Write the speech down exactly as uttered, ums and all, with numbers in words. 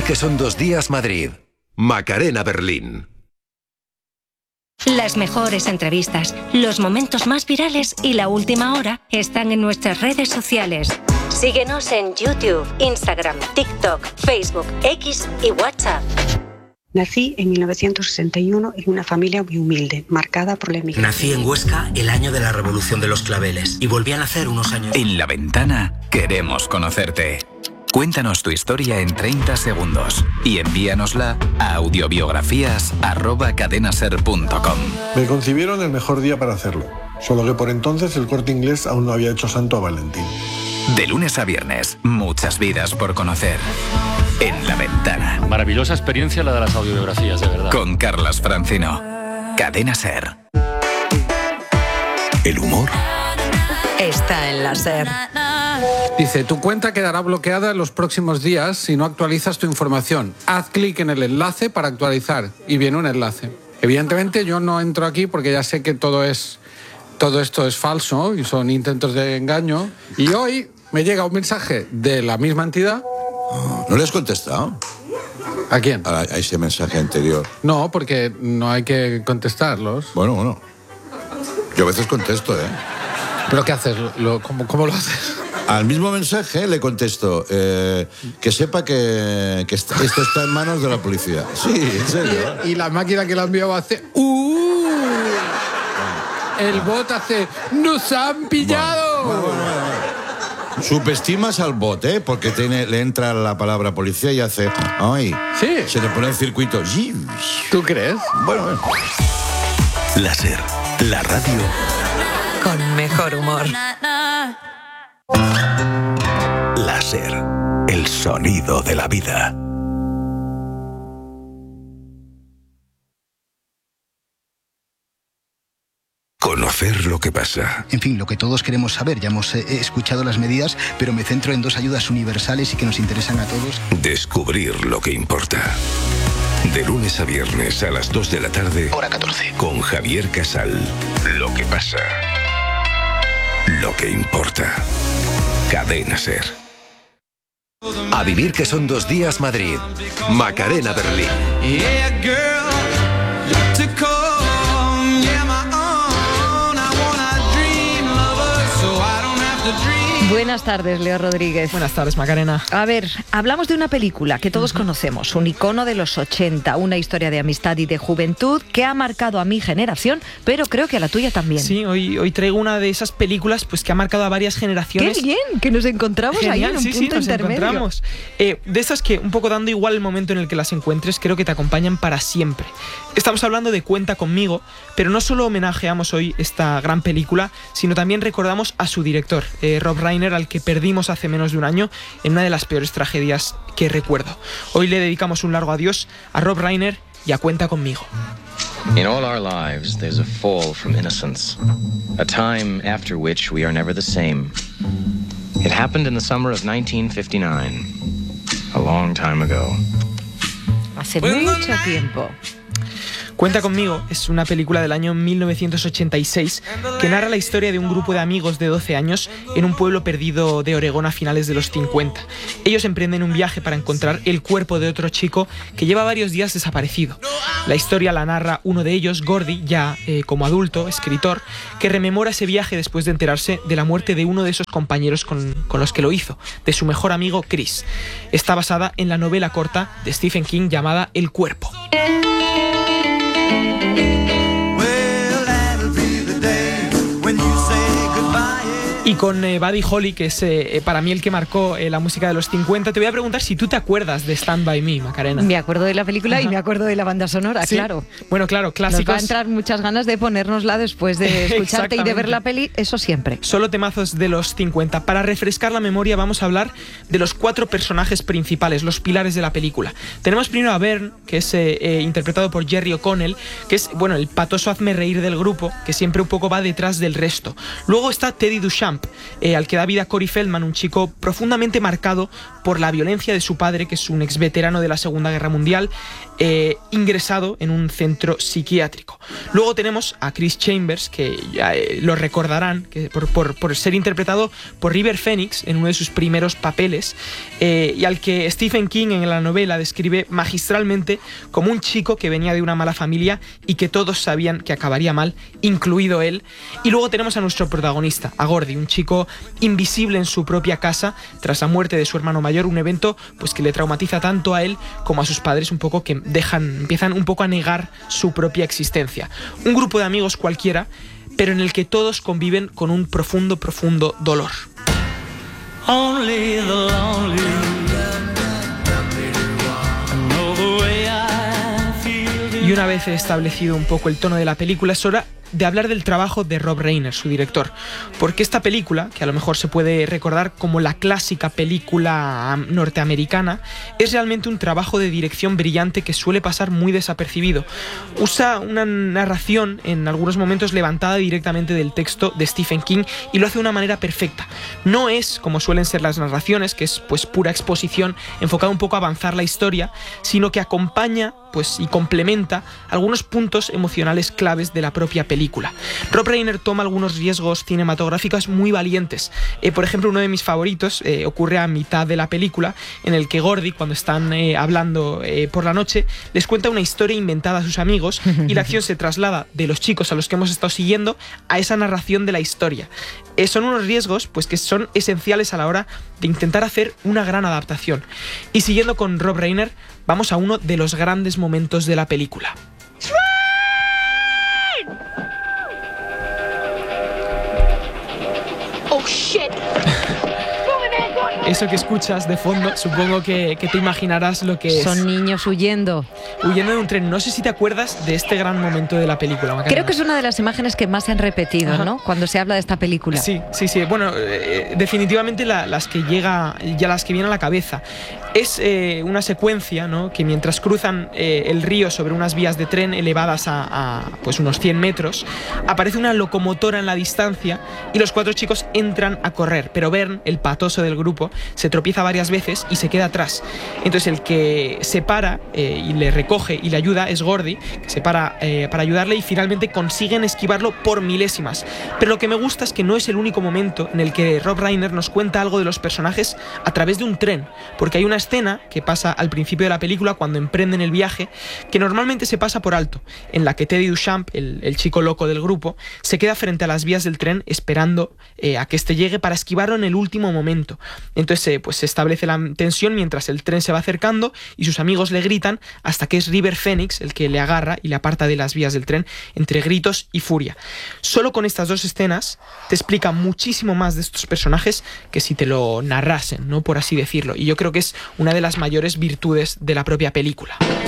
que son dos días Madrid. Macarena Berlín. Las mejores entrevistas, los momentos más virales y la última hora están en nuestras redes sociales. Síguenos en YouTube, Instagram, TikTok, Facebook, X y WhatsApp. Nací en mil novecientos sesenta y uno en una familia muy humilde, marcada por la emigración. Nací en Huesca el año de la Revolución de los Claveles y volví a nacer unos años. En La Ventana queremos conocerte. Cuéntanos tu historia en treinta segundos y envíanosla a audiobiografías arroba cadenaser punto com. Me concibieron el mejor día para hacerlo, solo que por entonces el Corte Inglés aún no había hecho santo a Valentín. De lunes a viernes, muchas vidas por conocer. En La Ventana. Maravillosa experiencia la de las audiobiografías, de verdad. Con Carlas Francino. Cadena Ser. El humor está en la Ser. Dice, tu cuenta quedará bloqueada en los próximos días si no actualizas tu información. Haz clic en el enlace para actualizar y viene un enlace. Evidentemente yo no entro aquí porque ya sé que todo es todo esto es falso y son intentos de engaño. Y hoy me llega un mensaje de la misma entidad. ¿No le has contestado? ¿A quién? A, a ese mensaje anterior. No, porque no hay que contestarlos. Bueno, bueno. Yo a veces contesto, ¿eh? ¿Pero qué haces? Lo, ¿cómo, ¿Cómo lo haces? Al mismo mensaje le contesto eh, que sepa que, que esto está en manos de la policía. Sí, en serio. Y, y la máquina que lo ha enviado hace... ¡Uh! El bot hace... ¡Nos han pillado! Bueno, bueno, bueno, bueno. Subestimas al bot, ¿eh? Porque tiene, le entra la palabra policía y hace... ¡Ay! Sí. Se le pone el circuito. ¿Tú crees? Bueno, bueno. La Ser, la radio... con mejor humor. La Ser, el sonido de la vida. Conocer lo que pasa. En fin, lo que todos queremos saber. Ya hemos eh, escuchado las medidas, pero me centro en dos ayudas universales y que nos interesan a todos. Descubrir lo que importa. De lunes a viernes a las dos de la tarde. Hora catorce. Con Javier Casal. Lo que pasa. Lo que importa. Cadena Ser. A vivir que son dos días Madrid. Macarena Berlín. Yeah, girl, to come, yeah, my own. I wanna dream lover, so I don't have to dream. Buenas tardes, Leo Rodríguez. Buenas tardes, Macarena. A ver, hablamos de una película que todos uh-huh. conocemos, un icono de los ochenta, una historia de amistad y de juventud que ha marcado a mi generación, pero creo que a la tuya también. Sí, hoy, hoy traigo una de esas películas pues que ha marcado a varias generaciones. ¡Qué bien! Que nos encontramos Genial, ahí en un sí, punto sí, nos intermedio. Encontramos. Eh, de esas que, un poco dando igual el momento en el que las encuentres, creo que te acompañan para siempre. Estamos hablando de Cuenta conmigo, pero no solo homenajeamos hoy esta gran película, sino también recordamos a su director, eh, Rob Reiner, al que perdimos hace menos de un año en una de las peores tragedias que recuerdo. Hoy le dedicamos un largo adiós a Rob Reiner y a Cuenta conmigo. In all our lives, there's a fall from innocence, a time after which we are never the same. It happened in the summer of nineteen fifty-nine, a long time ago. Hace mucho tiempo. Cuenta conmigo es una película del año mil novecientos ochenta y seis que narra la historia de un grupo de amigos de doce años en un pueblo perdido de Oregón a finales de los cincuenta. Ellos emprenden un viaje para encontrar el cuerpo de otro chico que lleva varios días desaparecido. La historia la narra uno de ellos, Gordy, ya eh, como adulto, escritor, que rememora ese viaje después de enterarse de la muerte de uno de esos compañeros con, con los que lo hizo, de su mejor amigo Chris. Está basada en la novela corta de Stephen King llamada El cuerpo. Y con eh, Buddy Holly, que es eh, para mí el que marcó eh, la música de los cincuenta, te voy a preguntar si tú te acuerdas de Stand By Me, Macarena. Me acuerdo de la película. Ajá. Y me acuerdo de la banda sonora, ¿sí? Claro. Bueno, claro, clásicos. Nos va a entrar muchas ganas de ponérnosla después de escucharte y de ver la peli, eso siempre. Solo temazos de los cincuenta. Para refrescar la memoria vamos a hablar de los cuatro personajes principales, los pilares de la película. Tenemos primero a Vern, que es eh, eh, interpretado por Jerry O'Connell, que es, bueno, el patoso hazme reír del grupo, que siempre un poco va detrás del resto. Luego está Teddy Duchamp, Duchamp, eh, al que da vida Corey Feldman, un chico profundamente marcado por la violencia de su padre, que es un ex veterano de la Segunda Guerra Mundial, eh, ingresado en un centro psiquiátrico. Luego tenemos a Chris Chambers, que ya eh, lo recordarán que por, por, por ser interpretado por River Phoenix en uno de sus primeros papeles, eh, y al que Stephen King en la novela describe magistralmente como un chico que venía de una mala familia y que todos sabían que acabaría mal, incluido él. Y luego tenemos a nuestro protagonista, a Gordy, un chico invisible en su propia casa tras la muerte de su hermano mayor, un evento pues que le traumatiza tanto a él como a sus padres, un poco que dejan, empiezan un poco a negar su propia existencia. Un grupo de amigos cualquiera, pero en el que todos conviven con un profundo, profundo dolor. Only the lonely know the way I feel. Y una vez establecido un poco el tono de la película, es hora de hablar del trabajo de Rob Reiner, su director. Porque esta película, que a lo mejor se puede recordar como la clásica película norteamericana, es realmente un trabajo de dirección brillante que suele pasar muy desapercibido. Usa una narración en algunos momentos levantada directamente del texto de Stephen King y lo hace de una manera perfecta. No es, como suelen ser las narraciones, que es pues pura exposición enfocada un poco a avanzar la historia, sino que acompaña pues, y complementa algunos puntos emocionales claves de la propia película. Rob Reiner toma algunos riesgos cinematográficos muy valientes. Eh, por ejemplo, uno de mis favoritos eh, ocurre a mitad de la película, en el que Gordy, cuando están eh, hablando eh, por la noche, les cuenta una historia inventada a sus amigos y la acción se traslada de los chicos a los que hemos estado siguiendo a esa narración de la historia. Eh, son unos riesgos pues, que son esenciales a la hora de intentar hacer una gran adaptación. Y siguiendo con Rob Reiner, vamos a uno de los grandes momentos de la película. Oh shit. Eso que escuchas de fondo, supongo que, que te imaginarás lo que es. Son niños huyendo. Huyendo de un tren. No sé si te acuerdas de este gran momento de la película, Macarena. Creo que es una de las imágenes que más se han repetido, Ajá. ¿no? Cuando se habla de esta película. Sí, sí, sí. Bueno, eh, definitivamente la, las que llega, ya las que vienen a la cabeza. Es eh, una secuencia, ¿no? Que mientras cruzan eh, el río sobre unas vías de tren elevadas a, a pues unos cien metros, aparece una locomotora en la distancia y los cuatro chicos entran a correr. Pero Vern, el patoso del grupo, se tropieza varias veces y se queda atrás. Entonces el que se para eh, y le recoge y le ayuda es Gordy, que se para eh, para ayudarle y finalmente consiguen esquivarlo por milésimas. Pero lo que me gusta es que no es el único momento en el que Rob Reiner nos cuenta algo de los personajes a través de un tren, porque hay una escena que pasa al principio de la película cuando emprenden el viaje que normalmente se pasa por alto, en la que Teddy Duchamp, el, el chico loco del grupo, se queda frente a las vías del tren esperando eh, a que este llegue para esquivarlo en el último momento. Entonces eh, pues se establece la tensión mientras el tren se va acercando y sus amigos le gritan hasta que es River Phoenix el que le agarra y le aparta de las vías del tren entre gritos y furia. Solo con estas dos escenas te explica muchísimo más de estos personajes que si te lo narrasen, ¿no? Por así decirlo. Y yo creo que es una de las mayores virtudes de la propia película.